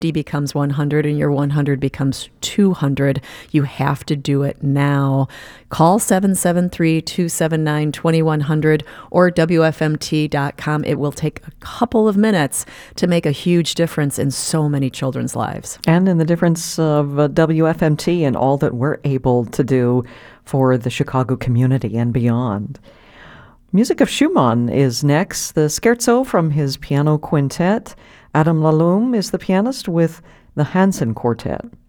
becomes 100 and your 100 becomes 200. You have to do it now. Call 773-279-2100 or WFMT.com. It will take a couple of minutes to make a huge difference in so many children's lives. And in the difference of WFMT and all that we're able to do for the Chicago community and beyond. Music of Schumann is next, the scherzo from his piano quintet. Adam Laloum is the pianist with the Hansen Quartet.